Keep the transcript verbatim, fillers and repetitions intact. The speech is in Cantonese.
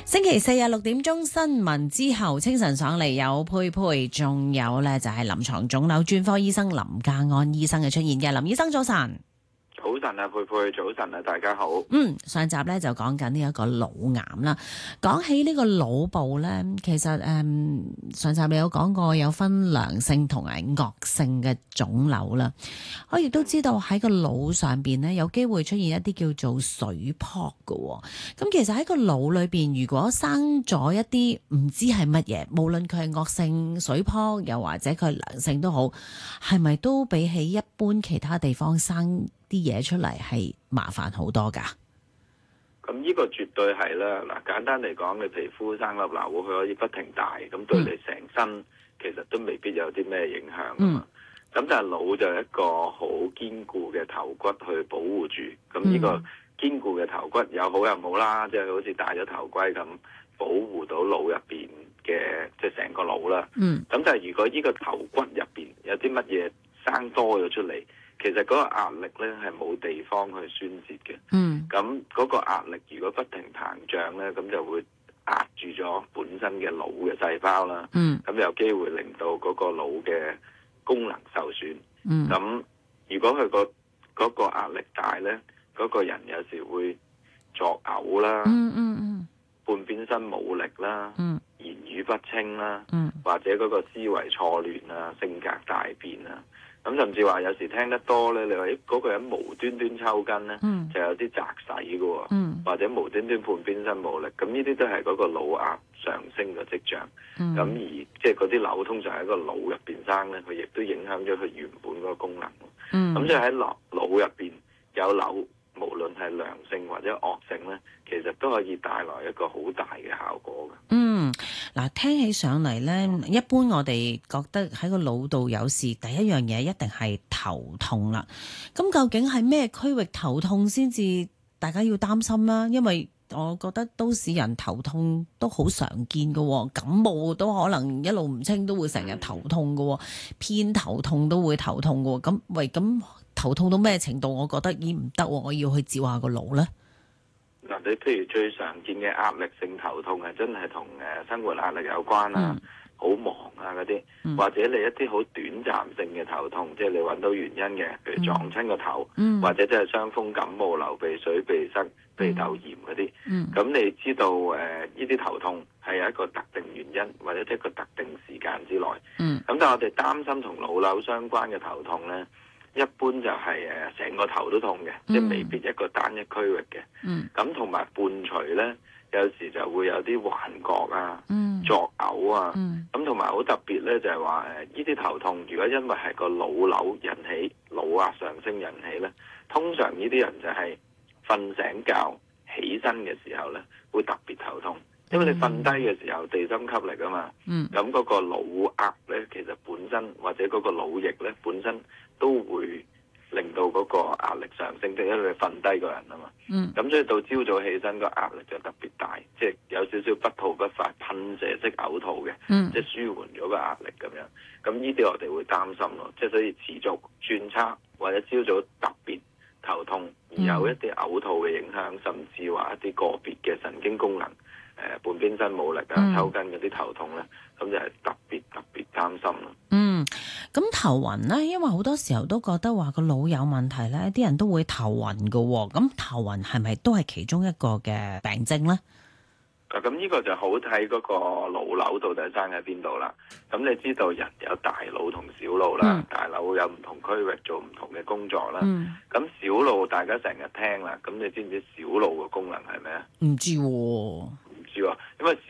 星期四日六點鐘新聞之後，清晨上嚟有佩佩，仲有呢就係臨床腫瘤專科醫生林家安醫生嘅出現嘅。林醫生早晨。 早晨啊，佩佩，早晨啊，大家好。 嗯，上集咧就講緊呢一個腦癌啦。講起呢個腦部咧，其實誒、嗯、上集你有講過有分良性同埋惡性嘅腫瘤啦。我亦都知道喺個腦上邊咧有機會出現一啲叫做水泡嘅。咁其實喺個腦裏邊，如果生咗一啲唔知係乜嘢，無論佢係惡性水泡，又或者佢係良性都好，係咪都比起一般其他地方生啲嘢出嚟係麻煩好多噶？ 咁呢個絕對係啦。嗱，簡單嚟講，你皮膚生粒瘤，佢可以不停大，咁對你成身其實都未必有啲咩影響啊嘛。咁、嗯、但係腦就係一個好堅固嘅頭骨去保護住。咁呢個堅固嘅頭骨有好有冇啦，即係好似戴咗頭盔咁保護到腦入邊嘅，即係成個腦啦。嗯。咁但係如果呢個頭骨入邊有啲乜嘢生多咗出嚟，其實嗰個壓力咧係冇地方去宣泄嘅。嗯，咁嗰個壓力如果不停膨脹咧，咁就會壓住咗本身嘅腦嘅細胞啦。嗯，咁有機會令到嗰個腦嘅功能受損。嗯，咁如果佢個嗰個壓力大咧，嗰個人有時會作嘔啦。嗯嗯嗯，半邊身冇力啦。嗯，言語不清啦。嗯，或者嗰個思維錯亂啊，性格大變啊。咁甚至話有時聽得多咧，你話嗰、那個人無端端抽筋咧，嗯、就有啲擲洗嘅喎，嗯、或者無端端半邊身冇力，咁呢啲都係嗰個腦壓上升嘅跡象。咁、嗯、而即係嗰啲瘤通常喺個腦入邊生咧，佢亦都影響咗佢原本嗰個功能。咁即係喺腦腦入邊有瘤，無論係良性或者惡性咧，其實都可以帶來一個好大嘅效果嘅。 嗯，嗱，聽起上嚟咧，一般我哋覺得喺個腦度有事，第一樣嘢一定係頭痛啦。咁究竟係咩區域頭痛先至大家要擔心啦？因為我覺得都市人頭痛都好常見嘅，感冒都可能一路唔清都會成日頭痛嘅，偏頭痛都會頭痛嘅。咁喂，咁頭痛到咩程度？我覺得已經唔得，我要去照下個腦咧。 嗱，你譬如最常見嘅壓力性頭痛係真係同誒生活壓力有關啊，好、嗯、忙啊嗰啲，嗯、或者你一啲好短暫性嘅頭痛，即係你揾到原因嘅，譬如撞親個頭，嗯、或者即係傷風感冒、流鼻水、鼻塞、鼻竇炎嗰啲。咁、嗯、你知道誒呢啲頭痛係有一個特定原因，或者即係一個特定時間之內。咁、嗯、但係我哋擔心同腦瘤相關嘅頭痛咧，一般就係誒成個頭都痛嘅，嗯、即係未必一個單一區域嘅。咁同埋伴隨咧，有時就會有啲幻覺啊、嗯、作嘔啊。咁同埋好特別咧，就係話誒呢啲頭痛，如果因為係個腦瘤引起、腦壓上升引起咧，通常呢啲人就係瞓醒覺起身嘅時候咧，會特別頭痛。因為你瞓低嘅時候，地心吸力啊嘛，咁嗰、嗯、個腦壓咧，其實本身或者嗰個腦液咧，本身都會令到嗰個壓力上升，即係因為你瞓低個人啊嘛，咁、嗯、所以到朝早起身個壓力就特別大，即係有少少不吐不快、噴射式嘔吐嘅，嗯、即係舒緩咗個壓力咁樣。咁呢啲我哋會擔心咯，即係所以持續轉差或者朝早特別頭痛，而有一啲嘔吐嘅影響，甚至話一啲個別嘅神經功能。誒、呃，半邊身冇力啊，嗯、抽筋嗰啲頭痛咧，咁就係特別特別擔心咯。嗯， 咁頭暈咧，因為好多時候都覺得話個腦有問題咧，啲人都會頭暈噶。咁頭暈係咪都係其中一個嘅病徵咧？ 啊，咁呢個就好睇嗰個腦瘤到底生喺邊度啦。咁你知道人有大腦同小腦啦，嗯、大腦有唔同區域做唔同嘅工作啦。咁、嗯、小腦大家成日聽啦，咁你知唔知小腦嘅功能係咩啊？ 唔知喎。 因為